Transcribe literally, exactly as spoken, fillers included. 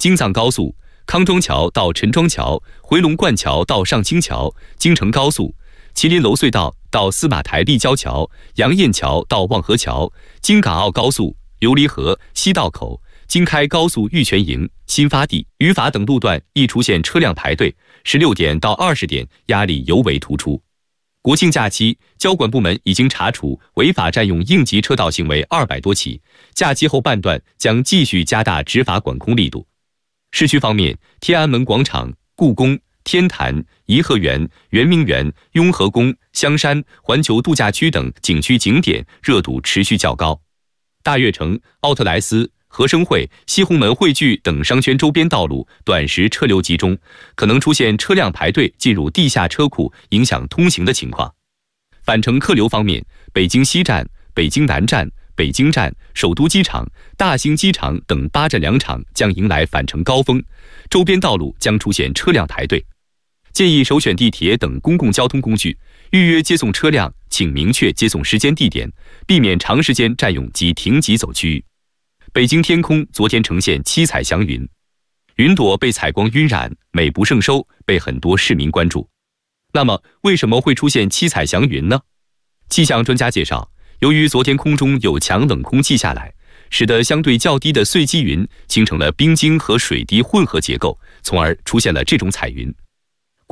京藏高速康庄桥到陈庄桥、回龙观桥到上清桥、京承高速麒麟楼隧道到司马台立交桥、杨雁桥到望河桥、京港澳高速琉璃河、西道口、京开高速玉泉营、新发地、语法等路段易出现车辆排队，十六点到二十点压力尤为突出。国庆假期，交管部门已经查处违法占用应急车道行为二百多起，假期后半段将继续加大执法管控力度。市区方面，天安门广场、故宫、天坛、颐和园、圆明园、雍和宫、香山、环球度假区等景区景点热度持续较高。大悦城、奥特莱斯、和生汇、西红门汇聚等商圈周边道路短时车流集中，可能出现车辆排队进入地下车库，影响通行的情况。返程客流方面，北京西站、北京南站、北京站、首都机场、大兴机场等八站两场将迎来返程高峰，周边道路将出现车辆排队。建议首选地铁等公共交通工具，预约接送车辆请明确接送时间地点，避免长时间占用及停急走区域。北京天空昨天呈现七彩祥云，云朵被采光晕染，美不胜收，被很多市民关注。那么，为什么会出现七彩祥云呢？气象专家介绍，由于昨天空中有强冷空气下来，使得相对较低的碎积云形成了冰晶和水滴混合结构，从而出现了这种彩云。